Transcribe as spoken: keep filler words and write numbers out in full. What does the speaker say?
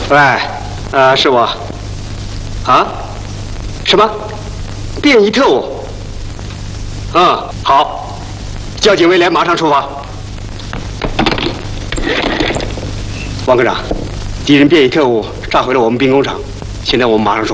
喂，呃，是我。啊？什么？便衣特务？嗯，好，交警威廉马上出发。王科长，敌人便衣特务炸毁了我们兵工厂，现在我们马上出发。